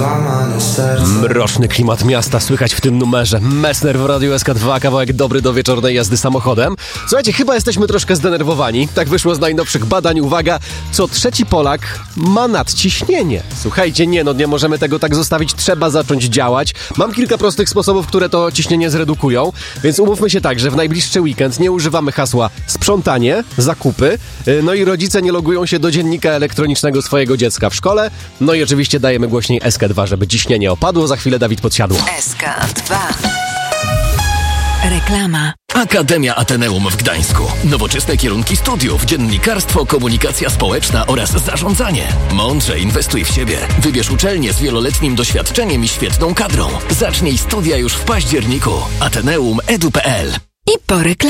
Mroczny klimat miasta słychać w tym numerze. Messner w Radiu SK2, kawałek dobry do wieczornej jazdy samochodem. Słuchajcie, chyba jesteśmy troszkę zdenerwowani. Tak wyszło z najnowszych badań. Uwaga, co trzeci Polak ma nadciśnienie. Słuchajcie, nie możemy tego tak zostawić. Trzeba zacząć działać. Mam kilka prostych sposobów, które to ciśnienie zredukują. Więc umówmy się tak, że w najbliższy weekend nie używamy hasła sprzątanie, zakupy. No i rodzice nie logują się do dziennika elektronicznego swojego dziecka w szkole. No i oczywiście dajemy głośniej SK2, żeby ciśnienie opadło. Za chwilę Dawid Podsiadło. SK2. Reklama. Akademia Ateneum w Gdańsku. Nowoczesne kierunki studiów, dziennikarstwo, komunikacja społeczna oraz zarządzanie. Mądrze inwestuj w siebie. Wybierz uczelnię z wieloletnim doświadczeniem i świetną kadrą. Zacznij studia już w październiku. Ateneum.edu.pl. I po reklamie.